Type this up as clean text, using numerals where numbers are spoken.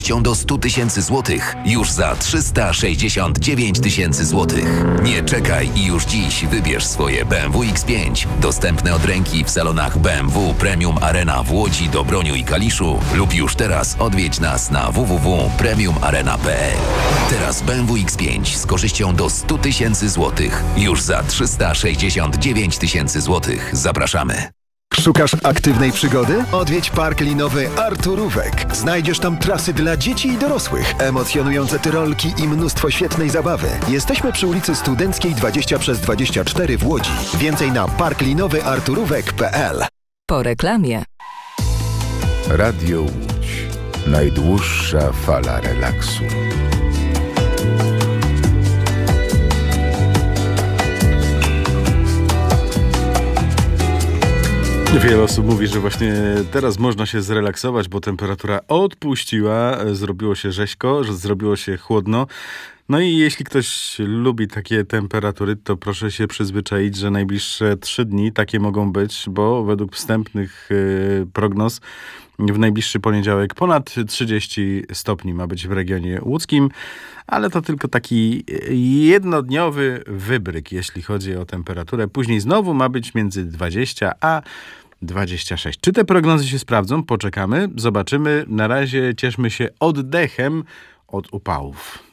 do 100 tysięcy złotych już za 369 tysięcy złotych. Nie czekaj i już dziś wybierz swoje BMW X5. Dostępne od ręki w salonach BMW Premium Arena w Łodzi, Dobroniu i Kaliszu lub już teraz odwiedź nas na www.premiumarena.pl. Teraz BMW X5 z korzyścią do 100 tysięcy złotych już za 369 tysięcy złotych. Zapraszamy. Szukasz aktywnej przygody? Odwiedź park linowy Arturówek. Znajdziesz tam trasy dla dzieci i dorosłych, emocjonujące tyrolki i mnóstwo świetnej zabawy. Jesteśmy przy ulicy Studenckiej 20/24 w Łodzi. Więcej na parklinowyarturówek.pl. Po reklamie. Radio Łódź. Najdłuższa fala relaksu. Wiele osób mówi, że właśnie teraz można się zrelaksować, bo temperatura odpuściła, zrobiło się rzeźko, że zrobiło się chłodno. No i jeśli ktoś lubi takie temperatury, to proszę się przyzwyczaić, że najbliższe 3 dni takie mogą być, bo według wstępnych prognoz w najbliższy poniedziałek ponad 30 stopni ma być w regionie łódzkim, ale to tylko taki jednodniowy wybryk, jeśli chodzi o temperaturę. Później znowu ma być między 20 a 26. Czy te prognozy się sprawdzą? Poczekamy, zobaczymy. Na razie cieszmy się oddechem od upałów.